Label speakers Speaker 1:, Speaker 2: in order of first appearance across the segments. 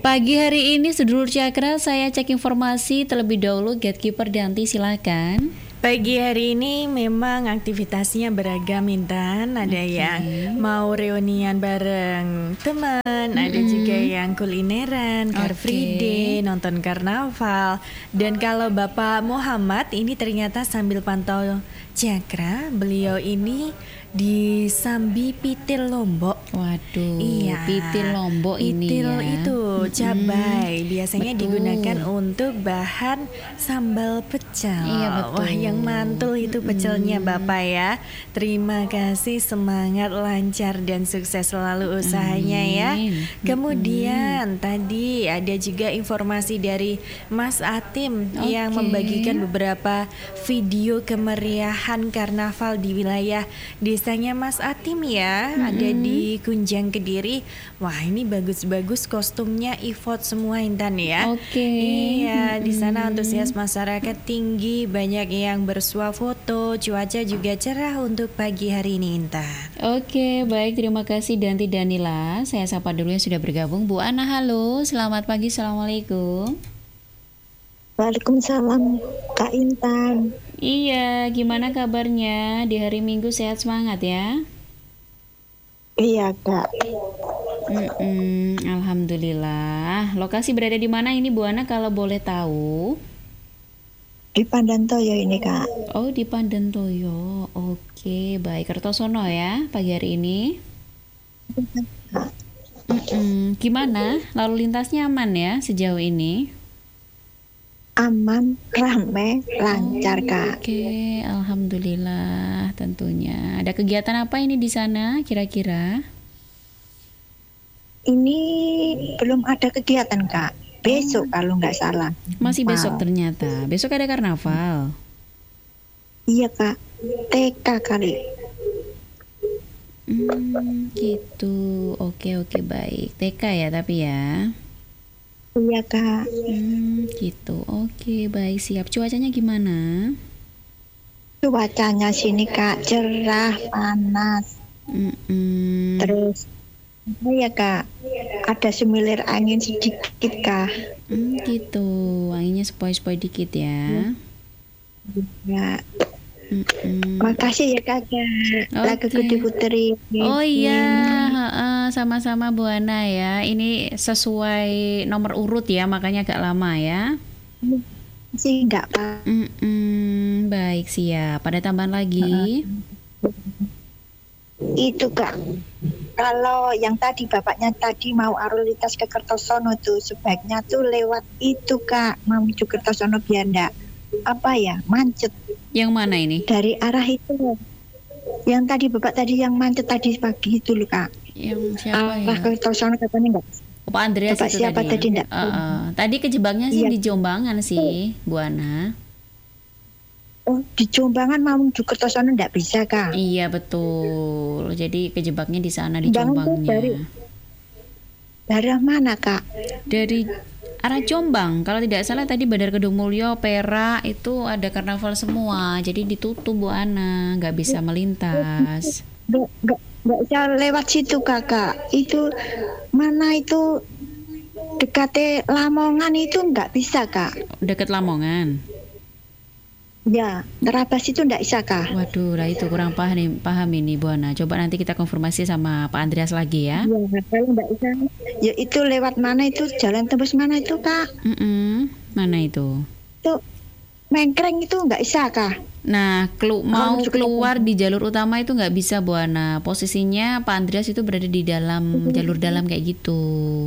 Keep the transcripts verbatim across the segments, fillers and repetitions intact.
Speaker 1: Pagi hari ini Sedulur Cakra, saya cek informasi terlebih dahulu. Gatekeeper Danti, silakan.
Speaker 2: Pagi hari ini memang aktivitasnya beragam, Intan. Ada
Speaker 1: Oke.
Speaker 2: yang mau reunian bareng teman,
Speaker 1: Mm-mm.
Speaker 2: ada juga yang kulineran, Car Free
Speaker 1: Oke.
Speaker 2: Day, nonton karnaval. Dan kalau Bapak Muhammad ini ternyata sambil pantau Cakra, beliau ini di Sambi Pitil Lombok.
Speaker 1: Waduh,
Speaker 2: Iya,
Speaker 1: pitil Lombok ini
Speaker 2: pitil
Speaker 1: ya.
Speaker 2: itu
Speaker 1: Mm-mm.
Speaker 2: cabai biasanya
Speaker 1: Betul.
Speaker 2: digunakan untuk bahan sambal pecel.
Speaker 1: Iya, betul.
Speaker 2: Wah, yang mantul itu pecelnya Bapak ya. Terima kasih, semangat, lancar dan sukses selalu usahanya ya.
Speaker 1: Amin.
Speaker 2: Kemudian tadi ada juga informasi dari Mas Atim yang
Speaker 1: Oke.
Speaker 2: membagikan beberapa video kemeriahan karnaval di wilayah desanya Mas Atim ya. Ada di Kunjang Kediri. Wah, ini bagus-bagus kostumnya Ivot semua, Intan ya.
Speaker 1: Oke.
Speaker 2: Iya, di sana
Speaker 1: Mm-mm.
Speaker 2: antusias masyarakat tinggi, banyak yang bersuah foto, cuaca juga cerah untuk pagi hari ini, Intan.
Speaker 1: Oke, baik, terima kasih Danti Danila. Saya sapa dulu yang sudah bergabung. Bu Ana, halo, selamat pagi, assalamualaikum.
Speaker 3: Waalaikumsalam Kak Intan.
Speaker 1: Iya, gimana kabarnya? Di hari Minggu sehat semangat ya?
Speaker 3: Iya Kak.
Speaker 1: Mm-mm, Alhamdulillah. Lokasi berada di mana ini Bu Ana kalau boleh tahu?
Speaker 3: Di Pandantoyo ini Kak.
Speaker 1: Oh, di Pandantoyo. Oke, baik. Kertosono ya pagi hari ini. Mm-mm, Gimana? Lalu lintasnya aman ya sejauh ini?
Speaker 3: Aman, rame, lancar Kak.
Speaker 1: Oke, alhamdulillah tentunya. Ada kegiatan apa ini di sana kira-kira?
Speaker 3: Ini belum ada kegiatan Kak. Besok kalau nggak salah.
Speaker 1: Masih besok
Speaker 3: Wow.
Speaker 1: ternyata. Besok ada karnaval.
Speaker 3: Iya Kak. T K kali.
Speaker 1: Hmm, gitu. Oke, oke, baik. T K ya tapi ya.
Speaker 3: Iya Kak.
Speaker 1: Hmm, gitu. Oke, baik, siap. Cuacanya gimana?
Speaker 3: Cuacanya sini Kak cerah, panas.
Speaker 1: Mm-mm.
Speaker 3: Terus apa ya Kak? Ada semilir angin sedikit Kak.
Speaker 1: Hmm, gitu. Anginnya sepoi-sepoi dikit ya.
Speaker 3: Ya.
Speaker 1: Mm-mm.
Speaker 3: Makasih ya Kak. Laguku
Speaker 1: Oke.
Speaker 3: diputerin.
Speaker 1: Oh iya, heeh, sama-sama Bu Ana ya. Ini sesuai nomor urut ya, makanya agak lama ya.
Speaker 3: Sih nggak apa.
Speaker 1: Mm-mm, baik, siap. Ada tambahan lagi?
Speaker 3: Itu Kak. Kalau yang tadi bapaknya tadi mau arus lintas ke Kertosono tuh sebaiknya tuh lewat itu Kak, menuju Kertosono biar enggak apa ya macet
Speaker 1: Yang mana ini?
Speaker 3: dari arah itu. Yang tadi bapak tadi yang macet tadi pagi itu loh Kak.
Speaker 1: Yang siapa
Speaker 3: Arah
Speaker 1: ya?
Speaker 3: Kertosono katanya enggak.
Speaker 1: Oh, Pak Andreas
Speaker 3: Bapak
Speaker 1: itu
Speaker 3: siapa
Speaker 1: tadi.
Speaker 3: tadi enggak?
Speaker 1: Heeh. Tadi kejebaknya sih
Speaker 3: Iya.
Speaker 1: di Jombangan sih, Bu Ana.
Speaker 3: Oh di Jombangan mau menuju Kertosono enggak bisa Kak.
Speaker 1: Iya betul. Jadi kejebaknya di sana di
Speaker 3: Jombangan tuh
Speaker 1: Jombangnya.
Speaker 3: dari daerah mana Kak?
Speaker 1: Dari arah Jombang. Kalau tidak salah tadi Bandar Kedung Mulyo, Perak itu ada karnaval semua. Jadi ditutup Bu Ana, nggak bisa melintas.
Speaker 3: Enggak enggak enggak bisa lewat situ Kakak. Itu mana itu dekatnya Lamongan itu enggak bisa Kak.
Speaker 1: Deket Lamongan.
Speaker 3: Ya, Terabas itu enggak bisa Kak.
Speaker 1: Waduh, lah itu kurang paham, paham ini Bu Ana. Coba nanti kita konfirmasi sama Pak Andreas lagi ya.
Speaker 3: Ya, kalau enggak bisa. Ya itu lewat mana itu jalan tembus mana itu Kak?
Speaker 1: Mm-mm. Mana itu?
Speaker 3: Itu Mengkreng itu enggak bisa Kak.
Speaker 1: Nah, kelu- mau
Speaker 3: menuju ke
Speaker 1: keluar di jalur utama itu nggak bisa Bu Ana. Posisinya Pak Andreas itu berada di dalam jalur dalam kayak gitu.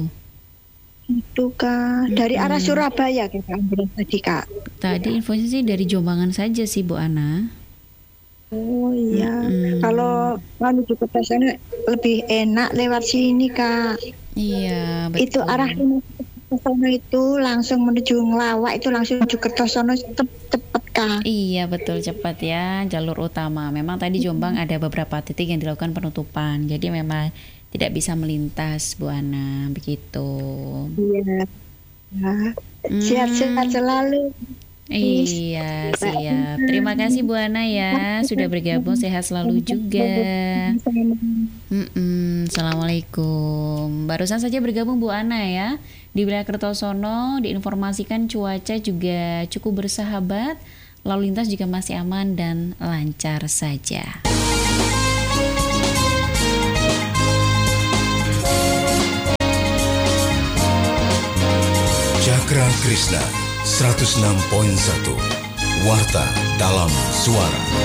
Speaker 3: Itu Kak, dari arah
Speaker 1: Mm-mm.
Speaker 3: Surabaya Kak Andreas tadi Kak.
Speaker 1: Tadi infonya sih dari Jombang saja sih Bu Ana.
Speaker 3: Oh iya.
Speaker 1: Mm-mm.
Speaker 3: Kalau menuju ke sana lebih enak lewat sini Kak.
Speaker 1: Iya, betul.
Speaker 3: Itu arah Kertosono itu langsung menuju Ngelawak itu langsung menuju Kertosono cepet cepet Kak.
Speaker 1: Iya, betul, cepat ya jalur utama. Memang tadi Jombang ada beberapa titik yang dilakukan penutupan. Jadi memang tidak bisa melintas Bu Ana, begitu.
Speaker 3: Iya. Nah,
Speaker 1: Hmm,
Speaker 3: sehat-sehat selalu.
Speaker 1: Iya, siap. Terima kasih Bu Ana ya sudah bergabung. Sehat selalu juga. Mm-mm, Assalamualaikum. Barusan saja bergabung Bu Ana ya di wilayah Kertosono. Diinformasikan cuaca juga cukup bersahabat, lalu lintas juga masih aman dan lancar saja.
Speaker 4: Cakra Krishna seratus enam koma satu Warta dalam Suara.